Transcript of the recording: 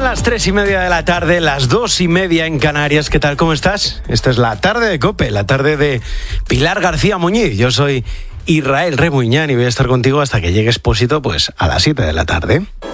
las 3:30 de la tarde, las 2:30 en Canarias. ¿Qué tal? ¿Cómo estás? Esta es la tarde de COPE, la tarde de Pilar García Muñiz. Yo soy Israel Remuñán y voy a estar contigo hasta que llegue Expósito, pues a las 7 de la tarde.